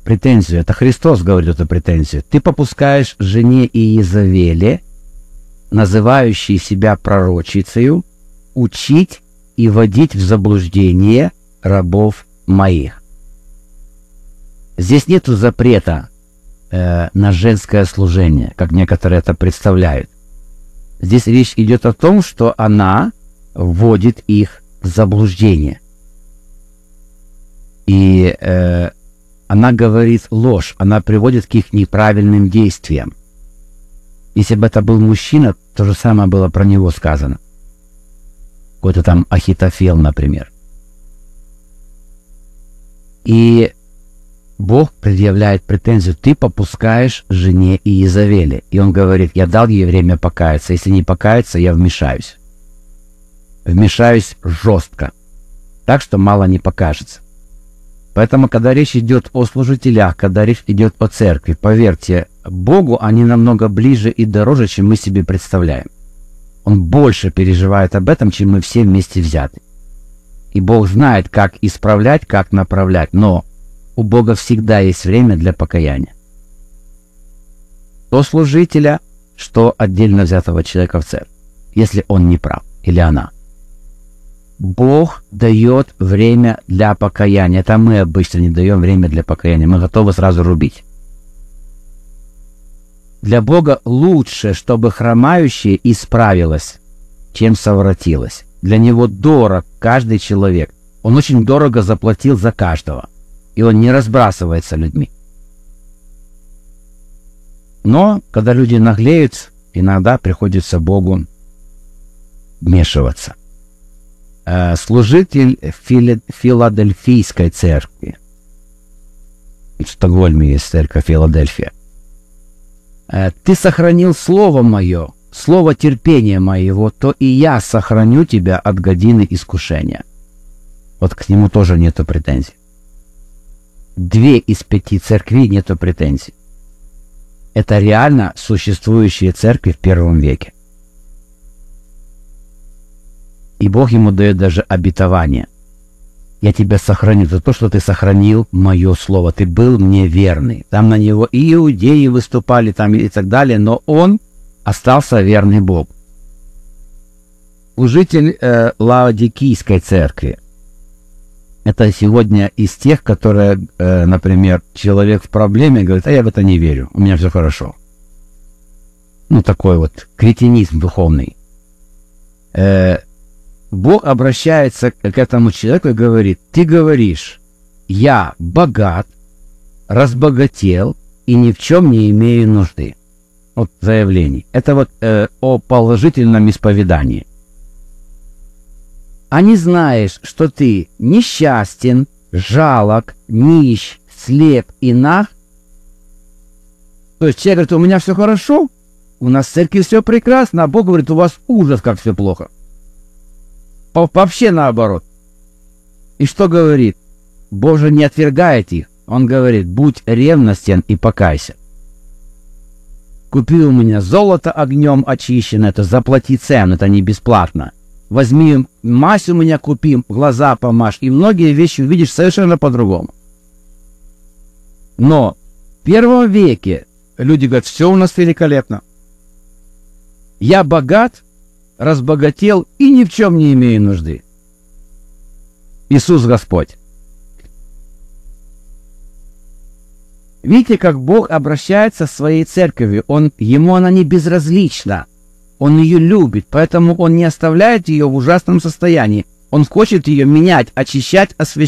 претензию. Это Христос говорит эту претензию. Ты попускаешь жене Иезавеле, называющей себя пророчицею, учить и вводить в заблуждение рабов моих. Здесь нету запрета на женское служение, как некоторые это представляют. Здесь речь идет о том, что она вводит их в заблуждение. И она говорит ложь, она приводит к их неправильным действиям. Если бы это был мужчина, то же самое было про него сказано. Какой-то там Ахитофел, например. И Бог предъявляет претензию: ты попускаешь жене Иезавеле. И он говорит: я дал ей время покаяться. Если не покаяться, я вмешаюсь. Вмешаюсь жестко, так что мало не покажется. Поэтому, когда речь идет о служителях, когда речь идет о церкви, поверьте, Богу они намного ближе и дороже, чем мы себе представляем. Он больше переживает об этом, чем мы все вместе взяты. И Бог знает, как исправлять, как направлять, но у Бога всегда есть время для покаяния. Что служителя, что отдельно взятого человека в церкви, если он не прав или она. Бог дает время для покаяния. Это мы обычно не даем время для покаяния. Мы готовы сразу рубить. Для Бога лучше, чтобы хромающее исправилось, чем совратилось. Для Него дорог каждый человек. Он очень дорого заплатил за каждого. И Он не разбрасывается людьми. Но, когда люди наглеют, иногда приходится Богу вмешиваться. Служитель Филадельфийской церкви. В Стокгольме есть церковь Филадельфия. Ты сохранил слово мое, слово терпения моего, то и я сохраню тебя от годины искушения. Вот к нему тоже нету претензий. 2 из 5 церквей нету претензий. Это реально существующие церкви в первом веке. И Бог ему дает даже обетование. Я тебя сохраню за то, что ты сохранил мое слово. Ты был мне верный. Там на него и иудеи выступали, там и так далее, но он остался верный Богу. Служитель Лаодикийской церкви. Это сегодня из тех, которые, например, человек в проблеме говорит: а я в это не верю, у меня все хорошо. Ну, такой вот кретинизм духовный. Бог обращается к этому человеку и говорит: ты говоришь, я богат, разбогател и ни в чем не имею нужды. Вот заявление. Это вот о положительном исповедании. А не знаешь, что ты несчастен, жалок, нищ, слеп и наг? То есть человек говорит: у меня все хорошо, у нас в церкви все прекрасно, а Бог говорит: у вас ужас, как все плохо. Вообще наоборот. И что говорит? Бог же не отвергает их. Он говорит: будь ревностен и покайся. Купи у меня золото огнем очищенное, это заплати цену, это не бесплатно. Возьми мазь у меня, купи, глаза помажь, и многие вещи увидишь совершенно по-другому. Но в первом веке люди говорят: все у нас великолепно. Я богат, разбогател и ни в чем не имею нужды. Иисус Господь. Видите, как Бог обращается со своей церковью. Ему она не безразлична. Он ее любит, поэтому Он не оставляет ее в ужасном состоянии. Он хочет ее менять, очищать, освящать.